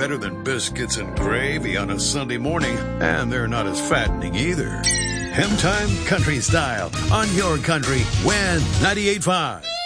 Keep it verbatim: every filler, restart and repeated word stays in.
better than biscuits and gravy on a Sunday morning, and they're not as fattening either. Hem Time Country Style on your country, When ninety-eight point five.